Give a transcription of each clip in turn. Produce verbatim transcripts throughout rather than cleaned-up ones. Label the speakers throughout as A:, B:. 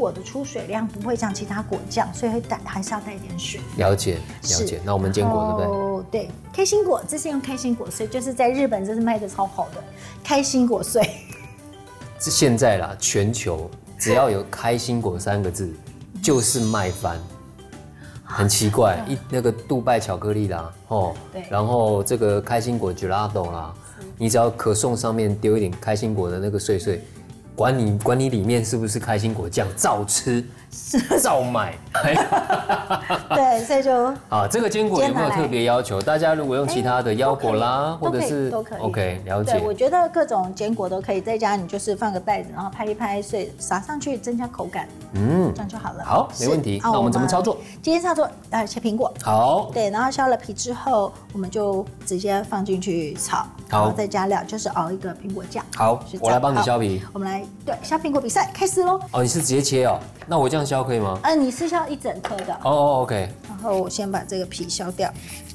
A: 果的出水量不会像其他果酱，所以会带还是要带一点水。
B: 了解了解。那我们坚果对不对？
A: 哦，对，开心果，这是用开心果碎，就是在日本这是卖的超好的开心果碎。
B: 是现在啦，全球只要有开心果三个字，就是卖翻。很奇怪，一那个杜拜巧克力啦，哦，
A: 对，
B: 然后这个开心果 gelato 啦，你只要可颂上面丢一点开心果的那个碎碎，管你管你里面是不是开心果酱，照吃，照买。
A: 对，所以就
B: 啊，这个坚果有没有特别要求？大家如果用其他的腰果啦，或者是
A: 都可以
B: ，OK， 了解。
A: 对，我觉得各种坚果都可以，在家你就是放个袋子，然后拍一拍碎，撒上去增加口感，嗯，这样就好了。
B: 好，没问题。那我们怎么操作？
A: 今天操作呃切苹果，
B: 好，
A: 对，然后削了皮之后，我们就直接放进去炒，然后再加料，就是熬一个苹果酱。
B: 好，我来帮你削皮。
A: 我们来对削苹果比赛开始喽。
B: 哦，你是直接切哦？那我这样削可以吗？
A: 嗯，你是削一整颗的。
B: 哦 ，OK。
A: 然后我先把这个皮削掉，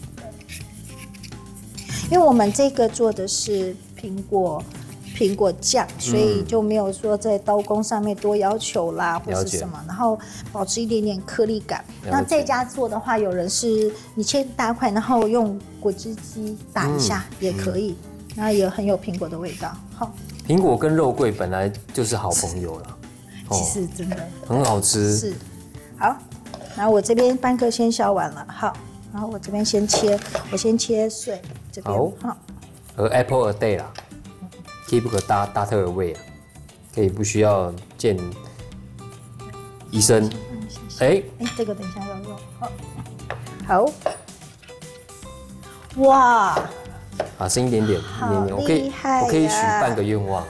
A: 因为我们这个做的是苹果苹果酱，所以就没有说在刀工上面多要求啦，或是什么，然后保持一点点颗粒感。那在家做的话，有人是你切大块，然后用果汁机打一下也可以，然后也很有苹果的味道。好，
B: 苹果跟肉桂本来就是好朋友了，
A: 其实真的
B: 很好吃。
A: 是，好。然后我这边半颗先削完了，好，然后我这边先切，我先切碎这边，好，
B: 和 Apple a day 啦 ，keep 个大大特的味啊，可以不需要见医生。哎
A: 哎，这个等一下要用，好，好，哇，
B: 啊，剩一点点，一点点，我可以我可以许半个愿望。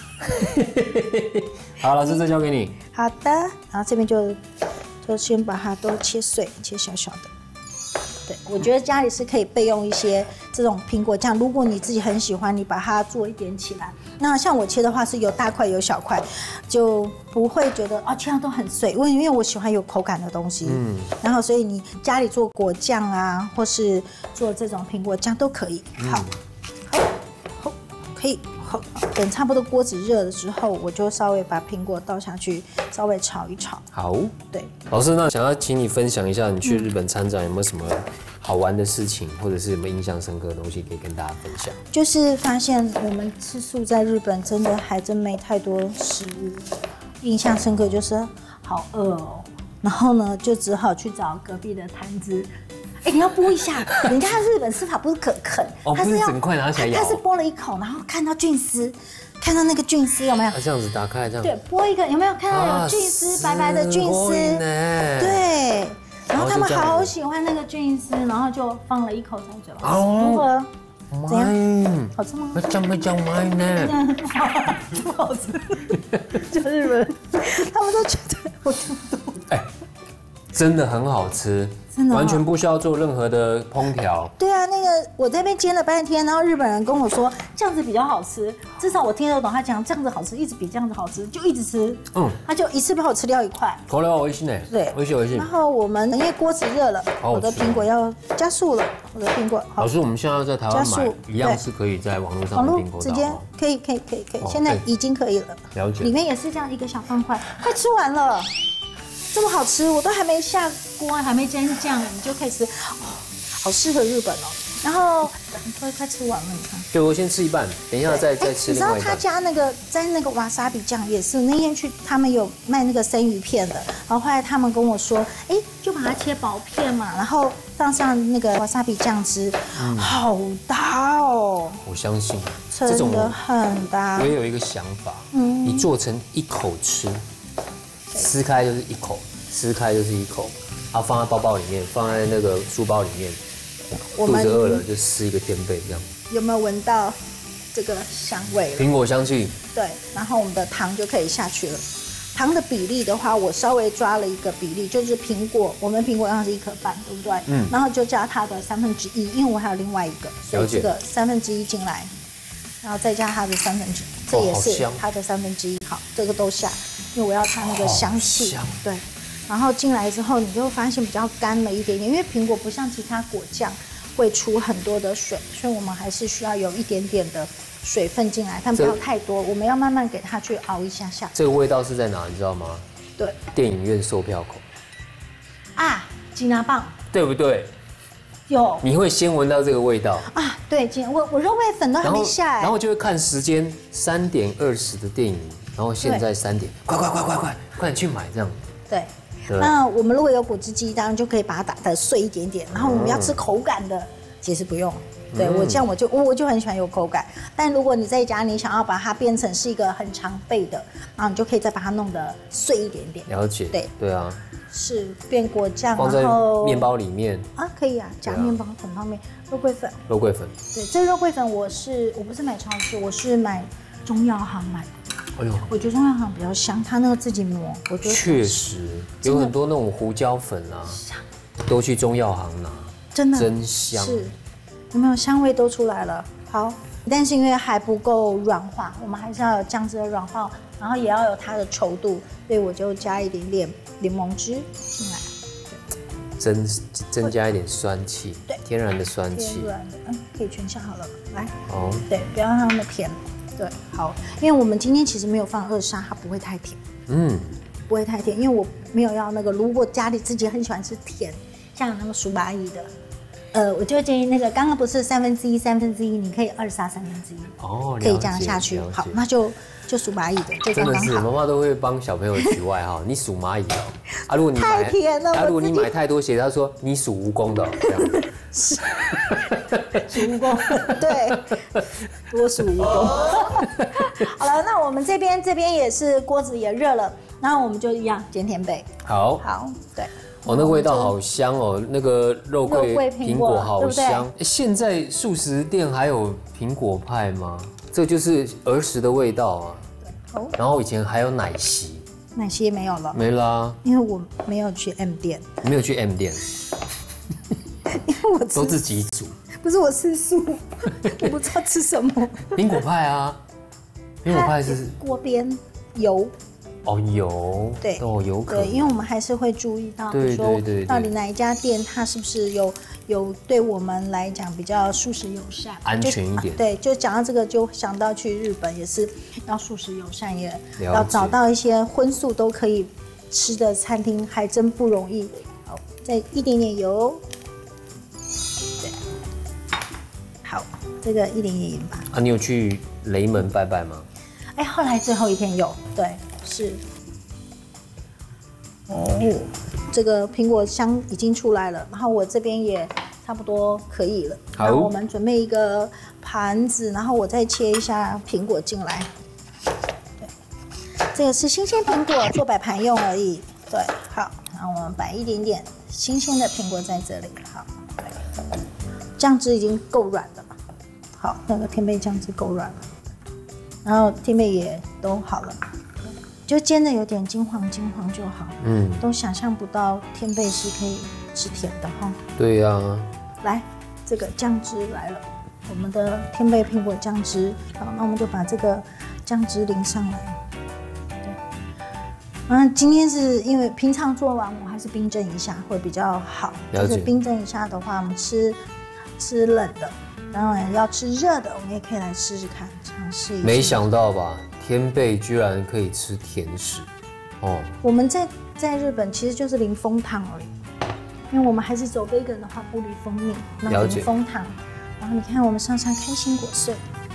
B: 好，老师这交给你。
A: 好的，然后这边就。就先把它都切碎，切小小的。对，我觉得家里是可以备用一些这种苹果酱，如果你自己很喜欢，你把它做一点起来。那像我切的话是有大块有小块，就不会觉得啊切到都很碎。因为因为我喜欢有口感的东西，嗯，然后所以你家里做果酱啊，或是做这种苹果酱都可以。好，好，好，可以。好，等差不多锅子热了之后，我就稍微把苹果倒下去，稍微炒一炒。
B: 好，
A: 对，
B: 老师，那想要请你分享一下，你去日本参展有没有什么好玩的事情，或者是有没有印象深刻的东西可以跟大家分享？
A: 就是发现我们吃素在日本真的还真没太多食物，印象深刻就是好饿哦，然后呢就只好去找隔壁的摊子。哎，你要剥一下，人家日本吃法不是可啃，
B: 哦，不是整块拿起来咬，
A: 他是剥了一口，然后看到菌丝，看到那个菌丝有没有？
B: 这样子打开这样。
A: 对，剥一个有没有看到有菌丝，白白的菌丝？对，然后他们好喜欢那个菌丝，然后就放了一口在嘴巴，如何？怎样？好吃吗？
B: 没讲没讲买呢，
A: 这么好吃，就日本人，他们都觉得我听不懂。
B: 哎，真的很好吃。完全不需要做任何的烹调。
A: 对啊，那个我这边煎了半天，然后日本人跟我说这样子比较好吃，至少我听得懂他讲这样子好吃，一直比这样子好吃，就一直吃。嗯，他就一次帮我吃掉一块。
B: 口料微信呢？
A: 对，
B: 微信微信。
A: 然后我们因为锅子热了，我的苹果要加速了，我的苹果。
B: 老师，我们现在在台湾买，一样是可以在网络上买苹果
A: 直接可以可以可以可以，现在已经可以了。
B: 了解。
A: 里面也是这样一个小方块，快吃完了。这么好吃，我都还没下锅，还没沾酱，你就可以吃，哦，好适合日本哦。然后快快吃完了，你看。
B: 对，我先吃一半，等一下再再吃另外一半。
A: 你知道他家那个沾那个瓦萨比酱也是，那天去他们有卖那个生鱼片的，然后后来他们跟我说，哎，就把它切薄片嘛，然后放上那个瓦萨比酱汁，嗯、好搭哦。
B: 我相信，
A: 真的很搭。
B: 我也有一个想法，嗯，你做成一口吃。撕开就是一口，撕开就是一口，然后放在包包里面，放在那个书包里面。肚子饿了就吃一个天贝这样。
A: 有没有闻到这个香味了？
B: 苹果香气。
A: 对，然后我们的糖就可以下去了。糖的比例的话，我稍微抓了一个比例，就是苹果，我们苹果量是一颗半，对不对？嗯。然后就加它的三分之一，因为我还有另外一个，所以这个三分之一进来，然后再加它的三分之一，这也是它的三分之一。好，这个都下。因为我要它那个香气，对，然后进来之后，你就会发现比较干了一点点，因为苹果不像其他果酱会出很多的水，所以我们还是需要有一点点的水分进来，但不要太多，我们要慢慢给它去熬一下下。
B: 这个味道是在哪，你知道吗？
A: 对，
B: 电影院售票口
A: 啊，吉拿棒，
B: 对不对？
A: 有，
B: 你会先闻到这个味道
A: 啊。对，我我肉桂粉都还没下来，
B: 然后就会看时间，三点二十的电影，然后现在三点，快快快快快，快点去买这样。
A: 对。那我们如果有果汁机，当然就可以把它打得碎一点点。然后我们要吃口感的，其实不用。对我这样我就我就很喜欢有口感。但如果你在家，你想要把它变成是一个很常备的，然后你就可以再把它弄得碎一点点。
B: 了解。对对啊。
A: 是变果酱，
B: 放在面包里面
A: 啊，可以啊，加面包粉泡面，肉桂粉。
B: 肉桂粉。
A: 对，这肉桂粉我是我不是买超市，我是买中药行买的。哎呦，我觉得中药行比较香，它那个自己磨，我觉得
B: 确实有很多那种胡椒粉啊，都去中药行拿，
A: 真的
B: 真香。
A: 是，有没有香味都出来了？好，但是因为还不够软化，我们还是要有酱汁的软化，然后也要有它的稠度，所以我就加一点点柠檬汁进来，
B: 增增加一点酸气，对，天然的酸气，
A: 天然的，嗯，可以全下好了，来，
B: 好，
A: 对，不要让它那么甜。对，好，因为我们今天其实没有放二砂，它不会太甜，嗯，不会太甜，因为我没有要那个。如果家里自己很喜欢吃甜，像那个薯麻薏的，呃，我就建议那个刚刚不是三分之一三分之一，你可以二砂三分之一，哦，可以这样下去。好，那就就薯麻薏的，就刚刚好。
B: 真的是，妈妈都会帮小朋友取外号，你属蚂蚁哦，啊，如果你买
A: 太甜了，
B: 啊，如果你买太多鞋，他说你属蜈蚣的，这样。
A: 是，属蜈蚣，对，我属蜈蚣。好了，那我们这边这边也是锅子也热了，然后我们就一样煎甜贝。
B: 好，
A: 好，对。
B: 哦，那个味道好香哦，那个肉桂苹果好香。现在素食店还有苹果派吗？这就是儿时的味道啊。哦。然后以前还有奶昔。
A: 奶昔也没有了。
B: 没啦。
A: 因为我没有去 M 店。
B: 没有去 M 店。
A: 因为我
B: 都自己煮，
A: 不是我吃素，我不知道吃什么。
B: 苹果派啊，苹果派是
A: 锅边油。
B: 哦，油
A: 对
B: 哦，有可能。
A: 对，因为我们还是会注意到，比如说到底哪一家店它是不是有有对我们来讲比较素食友善、
B: 安全一点。
A: 对，就讲到这个，就想到去日本也是要素食友善，也要找到一些荤素都可以吃的餐厅，还真不容易。好，再一点点油。好，这个一点点盐吧。
B: 啊，你有去雷门拜拜吗？
A: 哎，后来最后一天有，对，是。哦，这个苹果香已经出来了，然后我这边也差不多可以了。好，然后我们准备一个盘子，然后我再切一下苹果进来。对，这个是新鲜苹果，做摆盘用而已。对，好，然后我们摆一点点新鲜的苹果在这里。好。酱汁已经够软了，好，那个甜贝酱汁够软了，然后甜贝也都好了，就煎的有点金黄金黄就好。嗯，都想象不到甜贝是可以吃甜的哈。
B: 对呀、啊。
A: 来，这个酱汁来了，我们的甜贝苹果酱汁，好，那我们就把这个酱汁淋上来。对，嗯，今天是因为平常做完我还是冰镇一下会比较好，就是冰镇一下的话，我们吃。吃冷的，当然要吃热的，我们也可以来试试看，尝试一下。
B: 没想到吧，天贝居然可以吃甜食，哦。我
A: 们在在日本其实就是淋枫糖而已，因为我们还是走 vegan 的话不淋蜂蜜，那淋枫糖。然后你看我们上上开心果碎，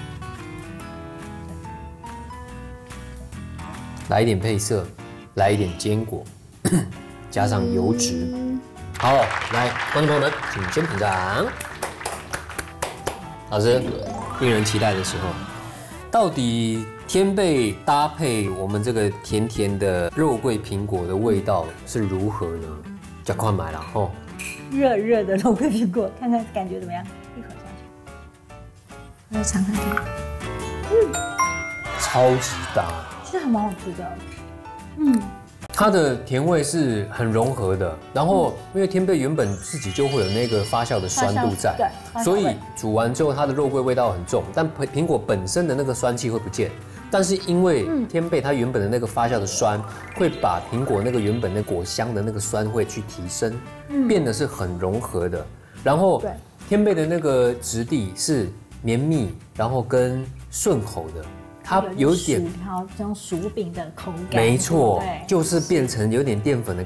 B: 来一点配色，来一点坚果，加上油脂。嗯、好，来，观众朋友们，请先品尝。老师，令人期待的时候，到底天贝搭配我们这个甜甜的肉桂苹果的味道是如何呢？就快买了哦！
A: 热热的肉桂苹果，看看感觉怎么样？一口下去，来尝看看。
B: 嗯，超级搭，
A: 其实还蛮好吃的。嗯。
B: 它的甜味是很融合的，然后因为天贝原本自己就会有那个发酵的酸度在，对，所以煮完之后它的肉桂味道很重，但苹果本身的那个酸气会不见。但是因为天贝它原本的那个发酵的酸，会把苹果那个原本的果香的那个酸会去提升，变得是很融合的。然后天贝的那个质地是绵密，然后跟顺口的。 它有点
A: 好像薯饼的口感，
B: 没错，
A: 对
B: 就是变成有点淀粉的